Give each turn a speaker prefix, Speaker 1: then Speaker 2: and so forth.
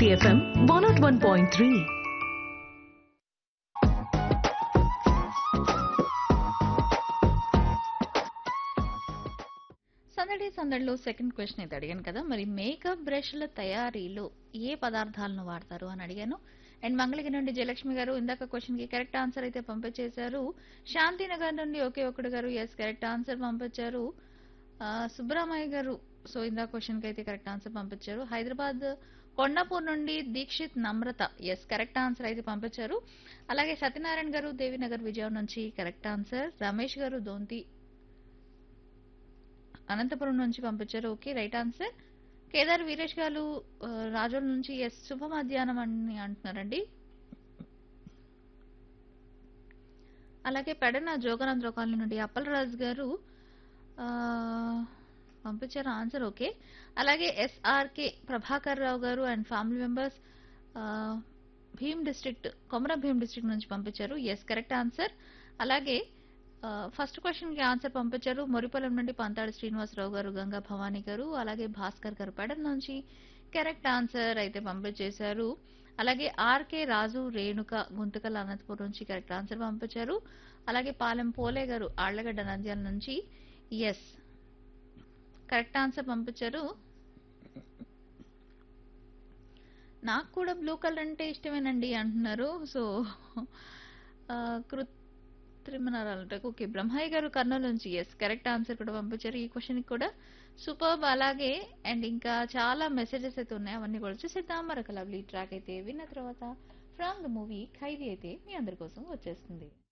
Speaker 1: Hit FM 101.3.
Speaker 2: సందడి సందడిలో second question అయితే అడిగాను కదా, మరి మేకప్ బ్రష్ల తయారీలో ఏ పదార్థాలను వాడతారు అని అడిగాను. అండ్ మంగళగిరి నుండి జయలక్ష్మి గారు ఇందాక క్వశ్చన్ కి కరెక్ట్ ఆన్సర్ అయితే పంపించేశారు. శాంతినగర్ నుండి ఒకే ఒక్కడు గారు ఎస్ కరెక్ట్ ఆన్సర్ పంపించారు. సుబ్బరామయ్య గారు సో ఇందాక క్వశ్చన్ కి అయితే కరెక్ట్ ఆన్సర్ పంపించారు. హైదరాబాద్ కొండాపూర్ నుండి దీక్షిత్ నమ్రత ఎస్ కరెక్ట్ ఆన్సర్ అయితే పంపించారు. అలాగే సత్యనారాయణ గారు దేవినగర్ విజయం నుంచి కరెక్ట్ ఆన్సర్. రమేష్ గారు దొంతి అనంతపురం నుంచి పంపించారు okay right answer. Kedar Veeresh గారు రాజోల నుంచి ఎస్ శుభ మధ్యాహ్నం అని అంటున్నారండి. అలాగే పెడన జోగనంద్ర కాలనీ నుండి అప్పలరాజు గారు ఆ, పంపించారు ఆన్సర్ ఓకే. అలాగే ఎస్ఆర్కే ప్రభాకర్ రావు గారు and family members Bhim district Komaram Bhim district నుంచి పంపించారు ఎస్ కరెక్ట్ ఆన్సర్. అలాగే ఫస్ట్ క్వశ్చన్ కి ఆన్సర్ పంపించారు మొరిపొలం నుండి పంతాడు శ్రీనివాసరావు గారు గంగా భవానీ గారు. అలాగే భాస్కర్ గారు పెడన్ నుంచి కరెక్ట్ ఆన్సర్ అయితే పంపించేశారు. అలాగే ఆర్కే రాజు రేణుక గుంతకల్ అనంతపురం నుంచి కరెక్ట్ ఆన్సర్ పంపించారు. అలాగే పాలెం పోలే గారు ఆళ్లగడ్డ నంద్యాల నుంచి ఎస్ కరెక్ట్ ఆన్సర్ పంపించారు. నాకు కూడా బ్లూ కలర్ అంటే ఇష్టమేనండి అంటున్నారు. సో కృత్రిమనరాలంటే ఓకే బ్రహ్మయ్య గారు కర్నూలు నుంచి ఎస్ కరెక్ట్ ఆన్సర్ కూడా పంపించారు ఈ క్వశ్చన్ కి కూడా సూపర్బ్. అలాగే అండ్ ఇంకా చాలా మెసేజెస్ అయితే ఉన్నాయి అవన్నీ కూడా చూసేద్దాం. మరొక లవ్లీ ట్రాక్ అయితే విన్న తర్వాత ఫ్రమ్ ద మూవీ ఖైదీ అయితే మీ అందరి కోసం వచ్చేస్తుంది.